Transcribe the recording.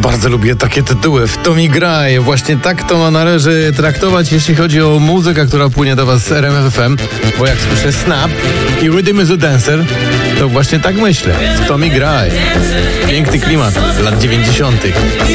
Bardzo lubię takie tytuły. W to mi graj. Właśnie tak to należy traktować, jeśli chodzi o muzykę, która płynie do was z RMF FM. Bo jak słyszę Snap i Rhythm is a Dancer, to właśnie tak myślę. W to mi graj. Piękny klimat lat 90.